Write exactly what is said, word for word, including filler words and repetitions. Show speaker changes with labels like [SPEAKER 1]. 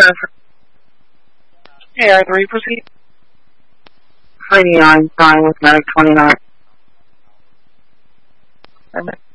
[SPEAKER 1] A R three, proceed.
[SPEAKER 2] Heidi Einstein with Medic twenty-nine.